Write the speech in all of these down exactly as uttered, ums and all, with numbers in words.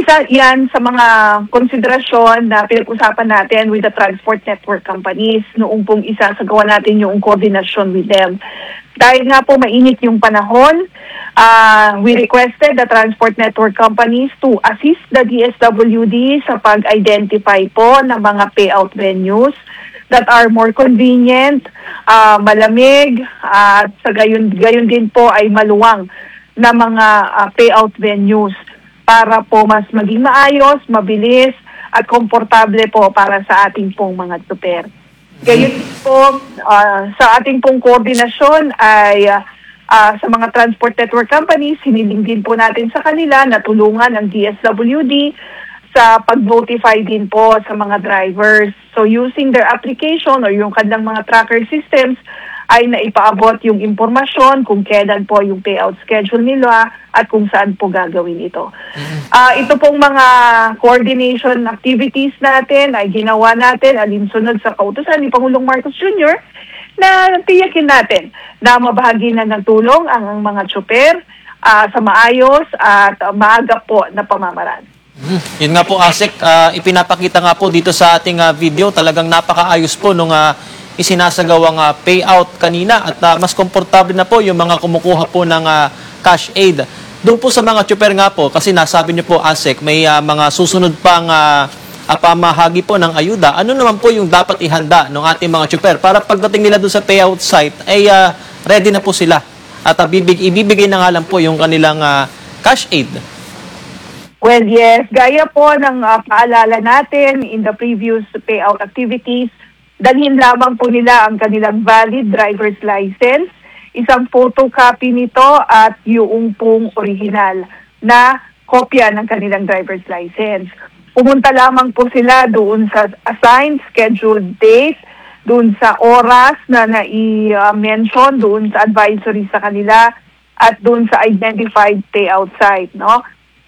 isa yan sa mga konsiderasyon na pinag-usapan natin with the transport network companies noong pong isa sa gawa natin yung koordinasyon with them. Dahil nga po mainit yung panahon, uh, we requested the transport network companies to assist the D S W D sa pag-identify po ng mga payout venues that are more convenient, uh, malamig, at uh, sa gayon, gayon din po ay maluwang na mga uh, payout venues para po mas maging maayos, mabilis, at komportable po para sa ating pong mga tsuper. Gayon po, uh, sa ating pong koordinasyon ay uh, uh, sa mga transport network companies, hiniling din po natin sa kanila na tulungan ang D S W D sa pag-notify din po sa mga drivers. So using their application or yung kanilang mga tracker systems, ay naipaabot yung impormasyon kung kailan po yung payout schedule nila at kung saan po gagawin ito. Uh, ito pong mga coordination activities natin ay ginawa natin alinsunod sa kautusan ni Pangulong Marcos Junior na tiyakin natin na mabahagi na ng tulong ang mga tsuper uh, sa maayos at uh, maaga po na pamamaraan. Hmm. Yun nga po, Asek, uh, ipinapakita nga po dito sa ating uh, video, talagang napakaayos po nung uh, isinasagawang uh, payout kanina at uh, mas komportable na po yung mga kumukuha po ng uh, cash aid. Doon po sa mga tsuper nga po, kasi nasabi niyo po, Asek, may uh, mga susunod pang uh, uh, pamahagi po ng ayuda. Ano naman po yung dapat ihanda ng ating mga tsuper para pagdating nila doon sa payout site ay uh, ready na po sila at uh, bibig ibibigay na nga lang po yung kanilang uh, cash aid? Well, yes. Gaya po ng uh, paalala natin in the previous payout activities, dalhin lamang po nila ang kanilang valid driver's license, isang photocopy nito at yung pong original na kopya ng kanilang driver's license. Pumunta lamang po sila doon sa assigned scheduled date, doon sa oras na nai-mention, doon sa advisory sa kanila at doon sa identified payout site, no?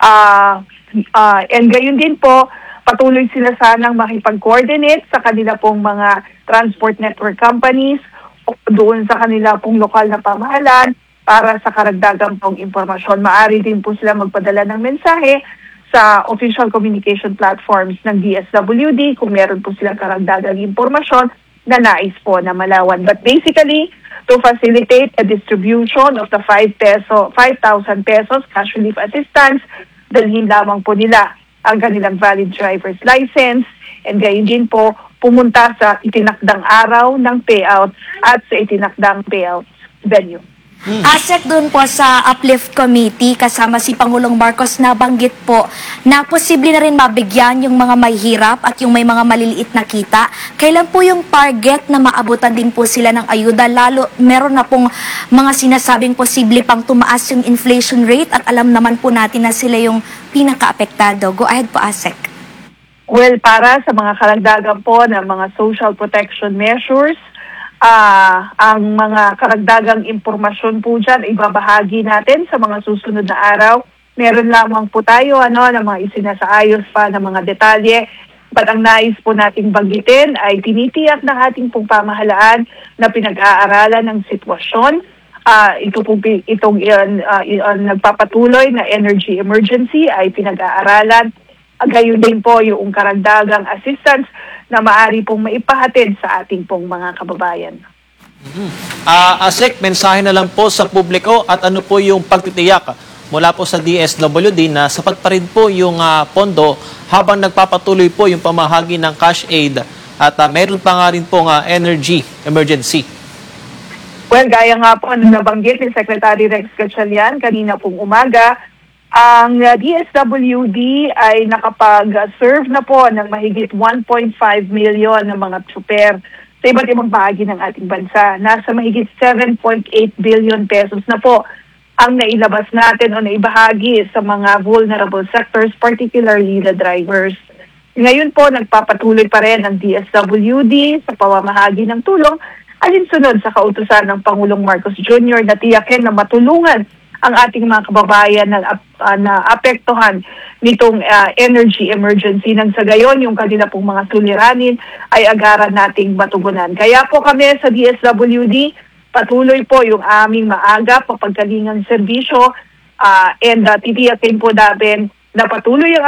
Uh, uh, and gayon din po, patuloy sila sanang makipag-coordinate sa kanila pong mga transport network companies o doon sa kanila pong lokal na pamahalaan para sa karagdagang pong impormasyon. Maaari din po sila magpadala ng mensahe sa official communication platforms ng D S W D kung meron po silang karagdagang impormasyon na nais po na malawan. But basically, to facilitate a distribution of the five peso, five thousand pesos cash relief assistance, dalhin lamang po nila ang kanilang valid driver's license and gayon din po pumunta sa itinakdang araw ng payout at sa itinakdang payout venue. Hmm. Asek, doon po sa Uplift Committee kasama si Pangulong Marcos, nabanggit po na posible na rin mabigyan yung mga may hirap at yung may mga maliliit na kita. Kailan po yung target na maabutan din po sila ng ayuda? Lalo meron na pong mga sinasabing posible pang tumaas yung inflation rate at alam naman po natin na sila yung pinaka-apektado. Go ahead po, Asek. Well, para sa mga karagdagan po ng mga social protection measures, Uh, ang mga karagdagang impormasyon po dyan, ibabahagi natin sa mga susunod na araw. Meron lamang po tayo ano, ng mga isinasaayos pa ng mga detalye. But ang nais po nating banggitin ay tinitiyak ng ating pong pamahalaan na pinag-aaralan ng sitwasyon. Uh, ito pong, itong uh, uh, nagpapatuloy na energy emergency ay pinag-aaralan. Gayon din po yung karagdagang assistance na maaari pong maipahatid sa ating pong mga kababayan. Mm-hmm. uh, Asek, mensahe na lang po sa publiko at ano po yung pagtitiyak mula po sa D S W D na sapat pa rin po yung uh, pondo habang nagpapatuloy po yung pamahagi ng cash aid at uh, meron pa nga rin pong uh, energy emergency. Well, gaya nga po na nabanggit ni Secretary Rex Gatchalian kanina pong umaga, ang uh, D S W D ay nakapag-serve na po ng mahigit one point five million ng mga tsuper sa iba't ibang bahagi ng ating bansa. Nasa mahigit seven point eight billion pesos na po ang nailabas natin o naibahagi sa mga vulnerable sectors, particularly the drivers. Ngayon po, nagpapatuloy pa rin ang D S W D sa pamamahagi ng tulong alinsunod sa kautusan ng Pangulong Marcos Junior na tiyakin na matulungan ang ating mga kababayan na, uh, na apektuhan nitong uh, energy emergency nang sa gayon yung kanila pong mga suliranin ay agaran nating matugunan. Kaya po kami sa D S W D, patuloy po yung aming maaga papagkalingang serbisyo uh, and uh, titiyakin po natin na patuloy ang